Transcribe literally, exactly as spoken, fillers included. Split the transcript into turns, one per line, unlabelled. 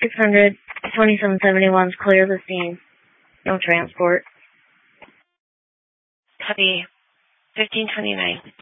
six hundred, twenty-seven seventy-one, clear the scene. No transport.
Copy. fifteen twenty-nine.